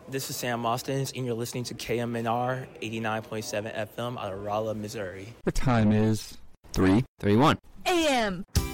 This is Sam Mostens, and you're listening to KMNR 89.7 FM out of Rolla, Missouri. The time is 3:31 a.m.